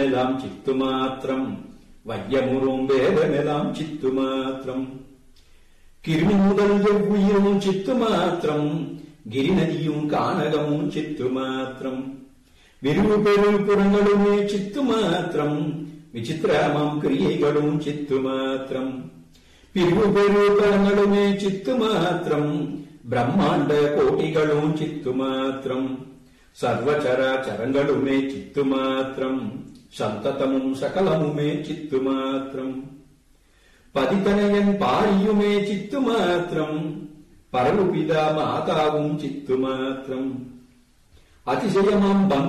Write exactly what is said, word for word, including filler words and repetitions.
எல்லாம் சித்து மாத்திரம் வையமுறும் வேதமெல்லாம் சித்து மாத்திரம் கிருமி முதல் எவ்வுயிரும் சித்து மாத்திரம் கிரிநதியும் கானகமும் சித்து மாத்திரம் விரிவு பெரு புறங்களுமே சித்து மாத்திரம் விசித்திரமாம் கிரியைகளும் சித்து மாத்திரம் பிரிவு பெரு புறங்களுமே சித்து மாத்திரம் பிரம்மாண்ட கோட்டிகளும் சித்து மாத்திரம் சர்வச்சராச்சரங்களுமே சித்து மாத்திரம் சந்ததமும் சகலமுமே சித்து மாத்திரம் பதித்தனையன் பாரியுமே சித்து மாத்திரம் பரவுபிதா மாதாவும் சித்து மாத்திரம் அதிசயமாம்